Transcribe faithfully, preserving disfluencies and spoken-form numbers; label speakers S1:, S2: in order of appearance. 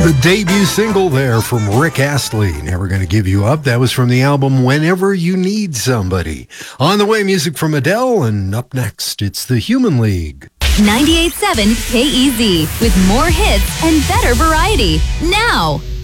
S1: The debut single there from Rick Astley, Never Gonna Give You Up. That was from the album Whenever You Need Somebody. On the way, music from Adele, and up next, it's the Human League.
S2: ninety-eight point seven K E Z with more hits and better variety. Now!